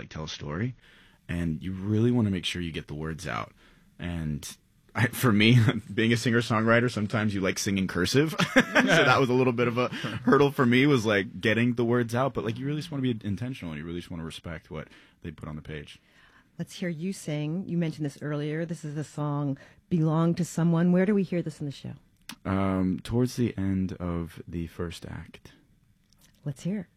like tell a story, and you really want to make sure you get the words out. And for me, being a singer-songwriter, sometimes you like singing cursive. So that was a little bit of a hurdle for me, was like getting the words out. But like, you really just want to be intentional, and you really just want to respect what they put on the page. Let's hear you sing. You mentioned this earlier. This is the song Belong to Someone. Where do we hear this in the show? Towards the end of the first act. Let's hear it.